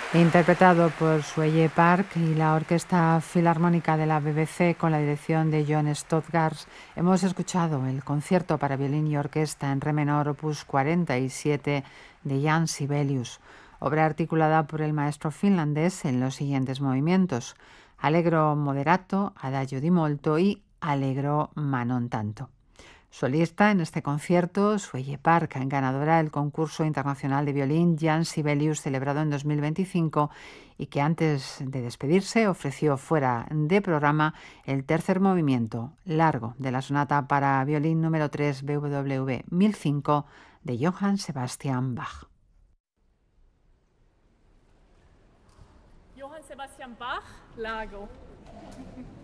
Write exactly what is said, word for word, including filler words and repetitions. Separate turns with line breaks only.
Interpretado por Suelle Park y la Orquesta Filarmónica de la B B C con la dirección de John Stothard, hemos escuchado el concierto para violín y orquesta en re menor opus cuarenta y siete de Jan Sibelius, obra articulada por el maestro finlandés en los siguientes movimientos: Allegro moderato, Adagio di molto y Allegro ma non tanto. Solista en este concierto, Suelle Park, ganadora del concurso internacional de violín Jan Sibelius celebrado en dos mil veinticinco y que antes de despedirse ofreció fuera de programa el tercer movimiento largo de la sonata para violín número tres B W V mil cinco de Johann Sebastian Bach.
Johann Sebastian Bach, Largo.